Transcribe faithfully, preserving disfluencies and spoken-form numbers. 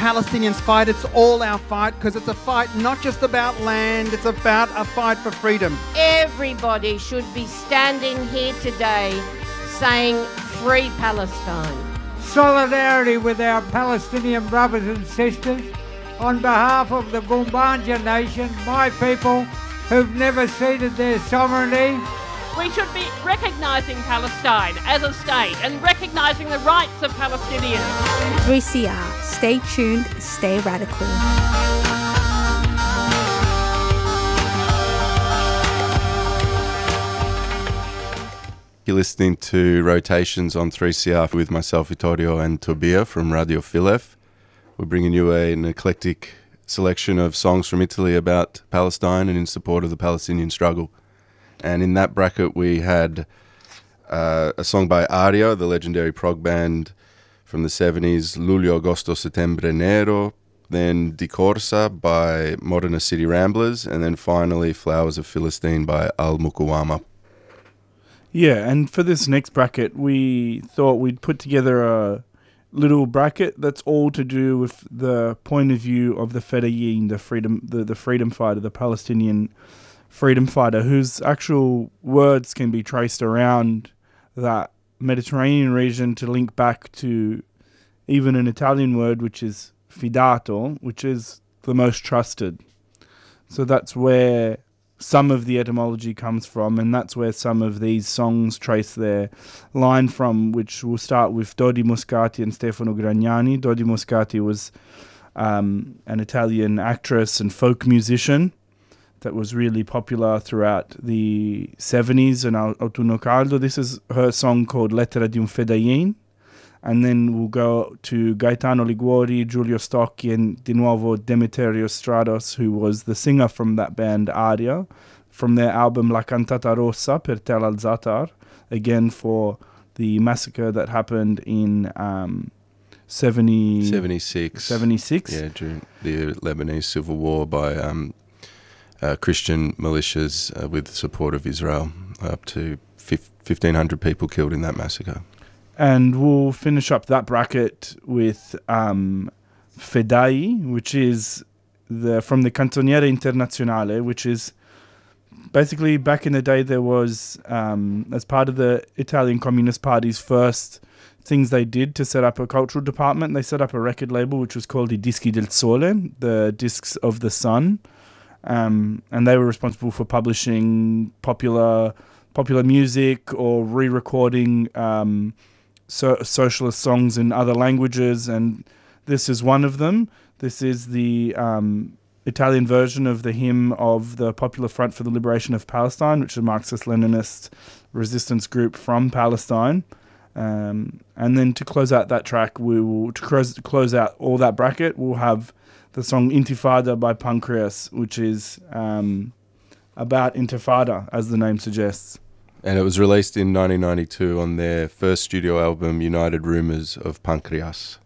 Palestinians fight, it's all our fight, because it's a fight not just about land, it's about a fight for freedom. Everybody should be standing here today saying, Free Palestine. Solidarity with our Palestinian brothers and sisters on behalf of the Gumbaynja Nation, my people who've never ceded their sovereignty. We should be recognising Palestine as a state and recognising the rights of Palestinians. three C R. Stay tuned, stay radical. You're listening to Rotations on three C R with myself, Vittorio, and Tobia from Radio Filef. We're bringing you a, an eclectic selection of songs from Italy about Palestine and in support of the Palestinian struggle. And in that bracket, we had uh, a song by Aria, the legendary prog band from the seventies, Luglio, Agosto, Settembre Nero, then Di Corsa by Modena City Ramblers, and then finally Flowers of Philistine by Al Muqawama. Yeah, and for this next bracket, we thought we'd put together a little bracket that's all to do with the point of view of the Fedayeen, the freedom, the, the freedom fighter, the Palestinian freedom fighter, whose actual words can be traced around that Mediterranean region to link back to even an Italian word, which is fidato, which is the most trusted. So that's where some of the etymology comes from, and that's where some of these songs trace their line from, which will start with Dodi Moscati and Stefano Gragnani. Dodi Moscati was um, an Italian actress and folk musician that was really popular throughout the seventies and Autunno Caldo. This is her song called Lettera di un Fedayeen. And then we'll go to Gaetano Liguori, Giulio Stocchi, and di nuovo Demeterio Strados, who was the singer from that band Aria, from their album La Cantata Rossa per Tel al-Zatar, again for the massacre that happened in um, seventy, seventy-six. seventy-six. Yeah, during the Lebanese civil war by um, uh, Christian militias uh, with the support of Israel. Up to fifteen hundred people killed in that massacre. And we'll finish up that bracket with um, Fedai, which is the from the Cantoniere Internazionale, which is basically back in the day there was, um, as part of the Italian Communist Party's first things they did to set up a cultural department, they set up a record label which was called I Dischi del Sole, the Discs of the Sun. Um, and they were responsible for publishing popular popular music or re-recording um, So, socialist songs in other languages, and this is one of them. This is the um, Italian version of the hymn of the Popular Front for the Liberation of Palestine, which is a Marxist-Leninist resistance group from Palestine. Um, and then to close out that track, we will to close, close out all that bracket, we'll have the song Intifada by Pancreas, which is um, about Intifada, as the name suggests. And it was released in nineteen ninety-two on their first studio album, United Rumours of Pancreas.